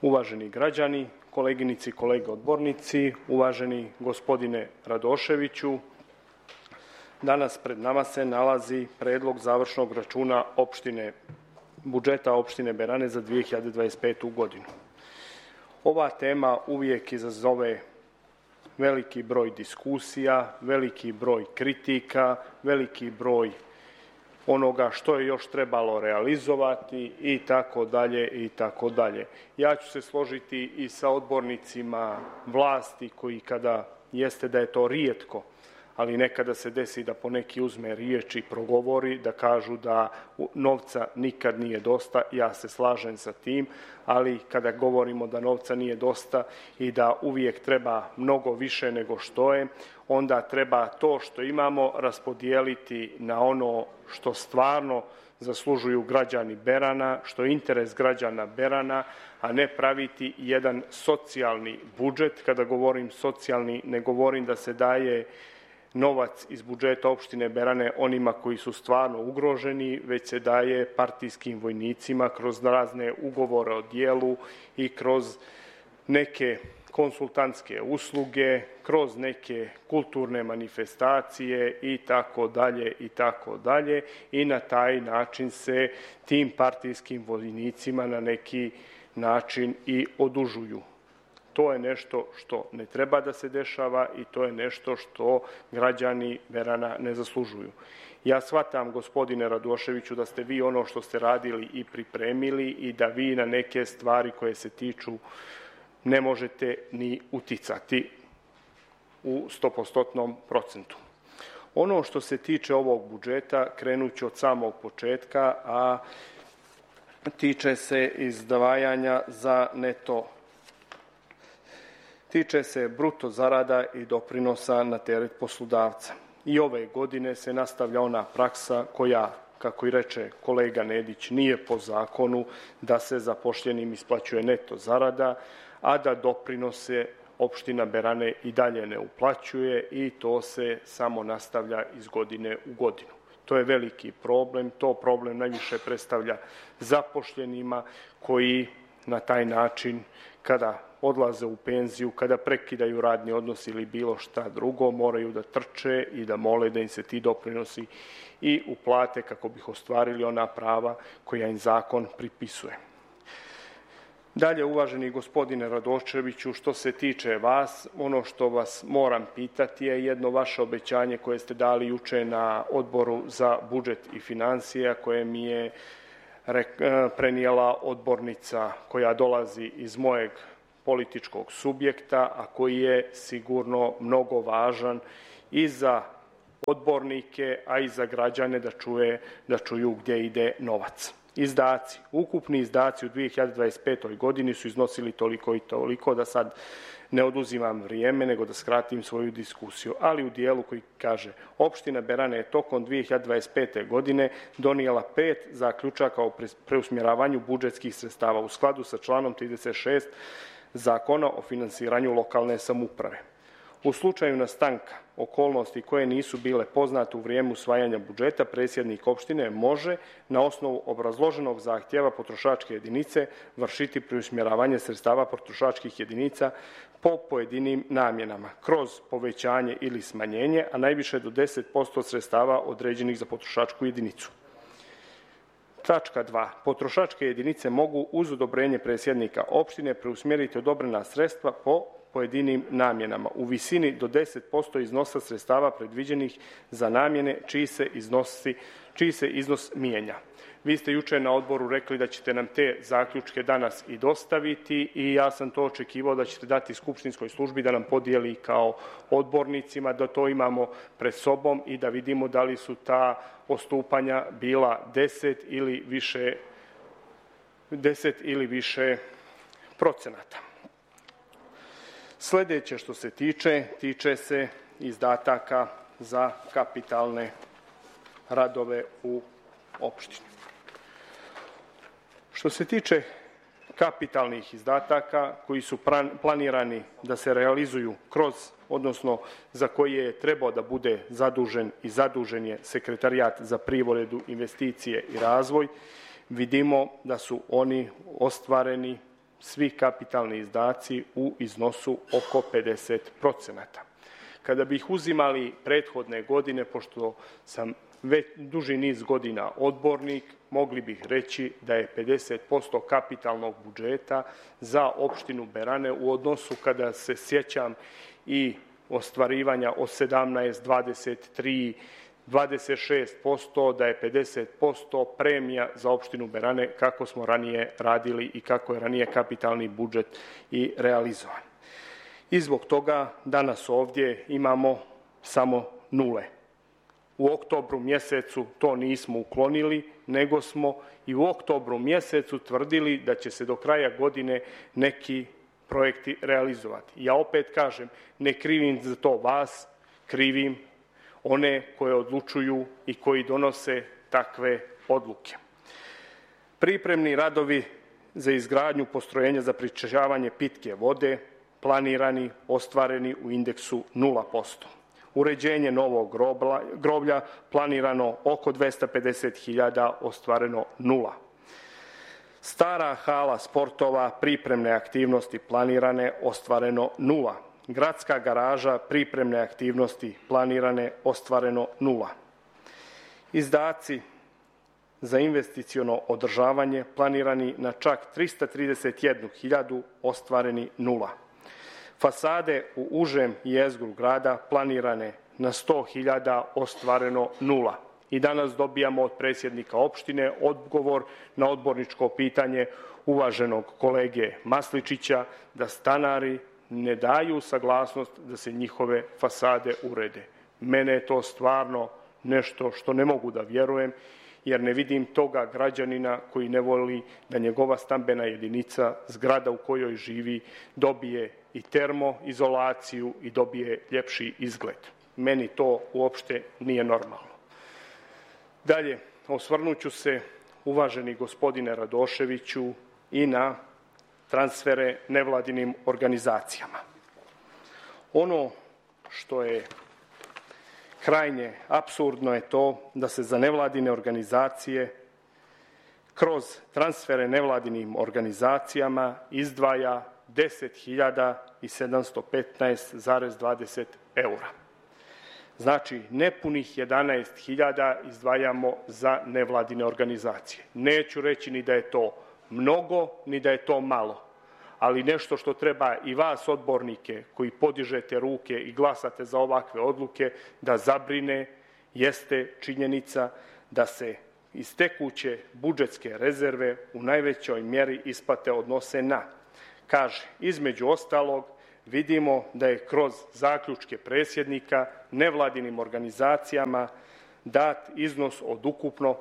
Uvaženi građani, koleginici i kolege odbornici, uvaženi gospodine Radoševiću, danas pred nama se nalazi predlog završnog računa budžeta opštine Berane za 2025. godinu. Ova tema uvijek izazove veliki broj diskusija, veliki broj kritika, veliki broj onoga što je još trebalo realizovati i tako dalje i tako dalje. Ja ću se složiti i sa odbornicima vlasti koji kada jeste da je to rijetko, ali nekada se desi da poneki uzme riječ i progovori, da kažu da novca nikad nije dosta, ja se slažem sa tim, ali kada govorimo da novca nije dosta i da uvijek treba mnogo više nego što je, onda treba to što imamo raspodijeliti na ono što stvarno zaslužuju građani Berana, što je interes građana Berana, a ne praviti jedan socijalni budžet. Kada govorim socijalni, ne govorim da se daje novac iz budžeta opštine Berane onima koji su stvarno ugroženi, već se daje partijskim vojnicima kroz razne ugovore o dijelu i kroz neke konsultantske usluge, kroz neke kulturne manifestacije i tako dalje i tako dalje, i na taj način se tim partijskim vojnicima na neki način i odužuju. To je nešto što ne treba da se dešava i to je nešto što građani Berana ne zaslužuju. Ja shvatam, gospodine Radoševiću, da ste vi ono što ste radili i pripremili i da vi na neke stvari koje se tiču ne možete ni uticati u 100%. Ono što se tiče ovog budžeta, krenut ću od samog početka, a tiče se izdvajanja za tiče se bruto zarada i doprinosa na teret poslodavca. I ove godine se nastavlja ona praksa koja, kako i reče kolega Nedić, nije po zakonu da se zapošljenim isplaćuje neto zarada, a da doprinose opština Berane i dalje ne uplaćuje i to se samo nastavlja iz godine u godinu. To je veliki problem, to problem najviše predstavlja zapošljenima koji na taj način kada odlaze u penziju, kada prekidaju radni odnos ili bilo šta drugo, moraju da trče i da mole da im se ti doprinosi i uplate kako bi ostvarili ona prava koja im zakon pripisuje. Dalje, uvaženi gospodine Radoševiću, što se tiče vas, ono što vas moram pitati je jedno vaše obećanje koje ste dali juče na Odboru za budžet i financije, koje mi je prenijela odbornica koja dolazi iz mojeg političkog subjekta, a koji je sigurno mnogo važan i za odbornike, a i za građane da čuju gdje ide novac. Izdaci, ukupni izdaci u 2025. godini su iznosili toliko i toliko, da sad ne oduzimam vrijeme, nego da skratim svoju diskusiju, ali u dijelu koji kaže opština Berana je tokom 2025. godine donijela 5 zaključaka o preusmjeravanju budžetskih sredstava u skladu sa članom 36 Zakona o finansiranju lokalne samouprave. U slučaju nastanka okolnosti koje nisu bile poznate u vrijeme usvajanja budžeta, predsjednik opštine može na osnovu obrazloženog zahtjeva potrošačke jedinice vršiti preusmjeravanje sredstava potrošačkih jedinica po pojedinim namjenama kroz povećanje ili smanjenje, a najviše do 10% sredstava određenih za potrošačku jedinicu. Tačka 2. Potrošačke jedinice mogu uz odobrenje predsjednika opštine preusmjeriti odobrena sredstva po pojedinim namjenama u visini do 10% iznosa sredstava predviđenih za namjene čiji se iznos mijenja. Vi ste juče na odboru rekli da ćete nam te zaključke danas i dostaviti i ja sam to očekivao da ćete dati skupštinskoj službi da nam podijeli kao odbornicima, da to imamo pred sobom i da vidimo da li su ta odstupanja bila 10 ili više procenata. Sljedeće što se tiče se izdataka za kapitalne radove u opštini. Što se tiče kapitalnih izdataka koji su planirani da se realizuju odnosno za koje je trebao da bude zadužen i zadužen je Sekretarijat za privredu, investicije i razvoj, vidimo da su oni ostvareni svi kapitalni izdaci u iznosu oko 50%. Kada bih uzimali prethodne godine, pošto sam već duži niz godina odbornik, mogli bih reći da je 50% kapitalnog budžeta za opštinu Berane u odnosu, kada se sjećam i ostvarivanja o 17, 23, 26%, da je 50% premija za opštinu Berane, kako smo ranije radili i kako je ranije kapitalni budžet i realizovan. I zbog toga danas ovdje imamo samo nule. U oktobru mjesecu to nismo uklonili, nego smo i u oktobru mjesecu tvrdili da će se do kraja godine neki projekti realizovati. Ja opet kažem, ne krivim za to vas, krivim one koje odlučuju i koji donose takve odluke. Pripremni radovi za izgradnju postrojenja za prečišćavanje pitke vode planirani, ostvareni u indeksu 0%. Uređenje novog groblja planirano oko 250.000, ostvareno 0. Stara hala sportova, pripremne aktivnosti planirane, ostvareno 0. Gradska garaža, pripremne aktivnosti planirane, ostvareno 0. Izdaci za investiciono održavanje planirani na čak 331.000, ostvareni 0. Fasade u užem jezgru grada planirane na 100.000, ostvareno 0. I danas dobijamo od predsjednika opštine odgovor na odborničko pitanje uvaženog kolege Masličića da stanari ne daju saglasnost da se njihove fasade urede. Mene je to stvarno nešto što ne mogu da vjerujem, jer ne vidim toga građanina koji ne voli da njegova stambena jedinica, zgrada u kojoj živi, dobije i termoizolaciju i dobije ljepši izgled. Meni to uopšte nije normalno. Dalje, osvrnuću se, uvaženi gospodine Radoševiću, i na transfere nevladinim organizacijama. Ono što je krajnje apsurdno je to da se za nevladine organizacije kroz transfere nevladinim organizacijama izdvaja 10.715,20 eura. Znači, nepunih 11.000 izdvajamo za nevladine organizacije. Neću reći ni da je to mnogo, ni da je to malo, ali nešto što treba i vas, odbornike, koji podižete ruke i glasate za ovakve odluke, da zabrine, jeste činjenica da se iz tekuće budžetske rezerve u najvećoj mjeri isplate odnose na, kaže, između ostalog, vidimo da je kroz zaključke predsjednika nevladinim organizacijama dat iznos od ukupno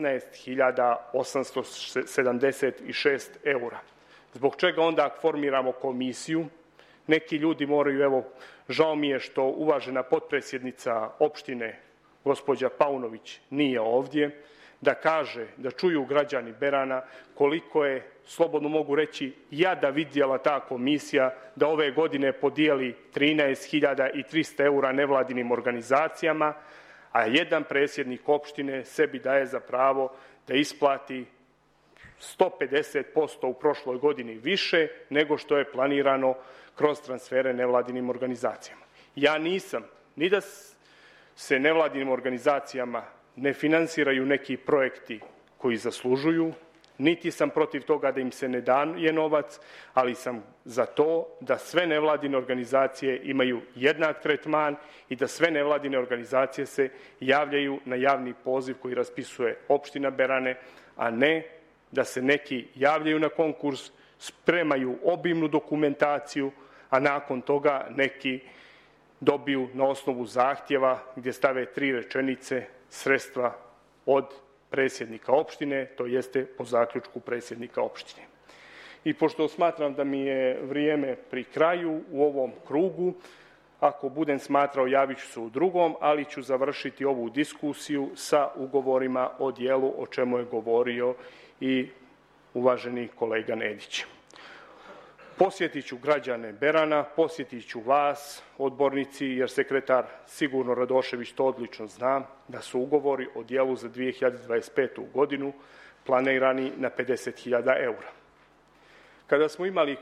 15.876 eura. Zbog čega onda formiramo komisiju? Neki ljudi moraju, evo, žao mi je što uvažena potpredsjednica opštine, gospođa Paunović, nije ovdje, da kaže, da čuju građani Berana koliko je, slobodno mogu reći, jada vidjela ta komisija da ove godine podijeli 13.300 eura nevladinim organizacijama, a jedan predsjednik opštine sebi daje za pravo da isplati 150% u prošloj godini više nego što je planirano kroz transfere nevladinim organizacijama. Ja nisam, ni da se nevladinim organizacijama ne finansiraju neki projekti koji zaslužuju, niti sam protiv toga da im se ne daje novac, ali sam za to da sve nevladine organizacije imaju jednak tretman i da sve nevladine organizacije se javljaju na javni poziv koji raspisuje opština Berane, a ne da se neki javljaju na konkurs, spremaju obimnu dokumentaciju, a nakon toga neki dobiju na osnovu zahtjeva gdje stave 3 rečenice sredstva od predsjednika opštine, to jeste po zaključku predsjednika opštine. I pošto smatram da mi je vrijeme pri kraju u ovom krugu, ako budem smatrao, javit ću se u drugom, ali ću završiti ovu diskusiju sa ugovorima o dijelu o čemu je govorio i uvaženi kolega Nedić. Posjetit ću građane Berana, posjetit ću vas, odbornici, jer sekretar sigurno Radošević to odlično zna, da su ugovori o dijelu za 2025. godinu planirani na 50.000 eura. Kada smo imali,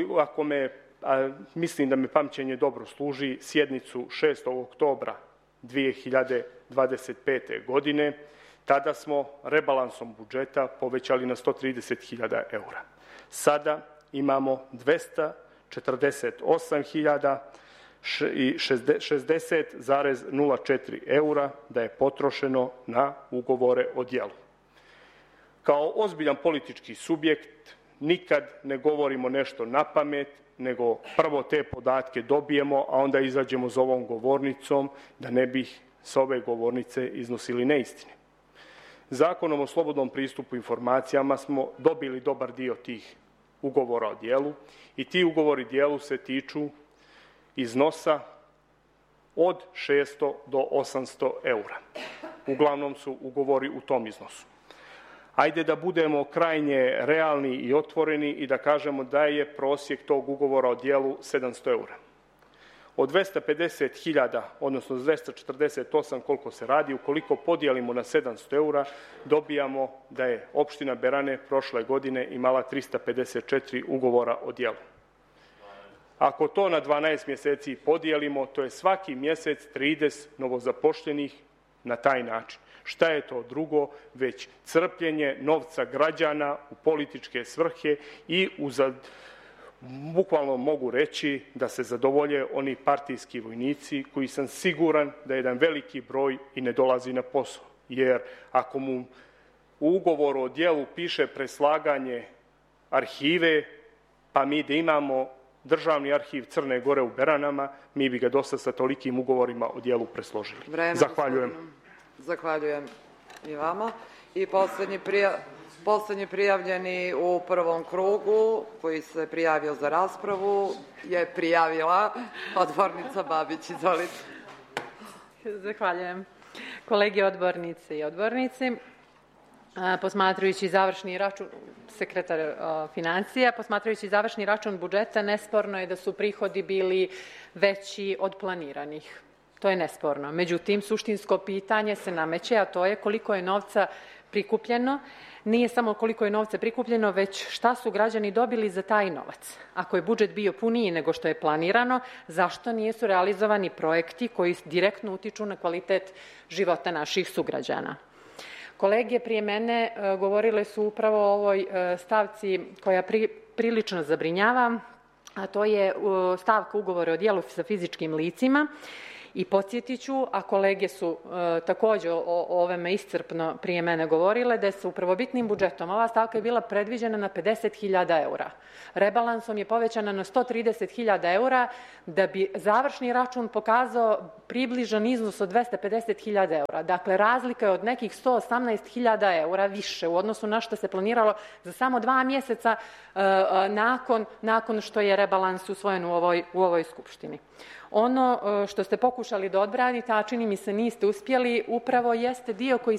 mislim da me pamćenje dobro služi, sjednicu 6. oktobra 2025. godine, tada smo rebalansom budžeta povećali na 130.000 eura. Sada imamo 248.060,04 eura da je potrošeno na ugovore o djelu. Kao ozbiljan politički subjekt nikad ne govorimo nešto na pamet, nego prvo te podatke dobijemo, a onda izađemo za ovom govornicom da ne bih s ove govornice iznosili neistine. Zakonom o slobodnom pristupu informacijama smo dobili dobar dio tih ugovora o djelu i ti ugovori djelu se tiču iznosa od 600 do 800 eura. Uglavnom su ugovori u tom iznosu. Ajde da budemo krajnje realni i otvoreni i da kažemo da je prosjek tog ugovora o djelu 700 eura. Od 250.000, odnosno 248 koliko se radi, ukoliko podijelimo na 700 eura, dobijamo da je opština Berane prošle godine imala 354 ugovora o djelu. Ako to na 12 mjeseci podijelimo, to je svaki mjesec 30 novozapošljenih na taj način. Šta je to drugo, već crpljenje novca građana u političke svrhe i bukvalno mogu reći da se zadovolje oni partijski vojnici koji sam siguran da jedan veliki broj i ne dolazi na posao. Jer ako mu u ugovoru o djelu piše preslaganje arhive, pa mi da imamo Državni arhiv Crne Gore u Beranama, mi bi ga dosta sa tolikim ugovorima o djelu presložili. Zahvaljujem. Zahvaljujem i vama. I poslednji prijavljeni u prvom krugu, koji se prijavio za raspravu, je prijavila odbornica Babić. Izvolite. Zahvaljujem. Kolege odbornice i odbornici, posmatrajući završni račun, sekretar financija, posmatrajući završni račun budžeta, nesporno je da su prihodi bili veći od planiranih. To je nesporno. Međutim, suštinsko pitanje se nameće, a to je koliko je novca prikupljeno. Nije samo koliko je novca prikupljeno, već šta su građani dobili za taj novac. Ako je budžet bio puniji nego što je planirano, zašto nisu realizovani projekti koji direktno utiču na kvalitet života naših sugrađana? Kolege prije mene govorile su upravo o ovoj stavci koja prilično zabrinjava, a to je stavka ugovora o djelu sa fizičkim licima. I podsjetit ću, a kolege su također o ovome iscrpno prije mene govorile, da se u prvobitnim budžetom ova stavka je bila predviđena na 50.000 eura. Rebalansom je povećana na 130.000 eura da bi završni račun pokazao približan iznos od 250.000 eura. Dakle, razlika je od nekih 118.000 eura više u odnosu na što se planiralo za samo 2 mjeseca nakon što je rebalans usvojen u ovoj Skupštini. Ono što ste pokušali da odbranite, a čini mi se niste uspjeli, upravo jeste dio koji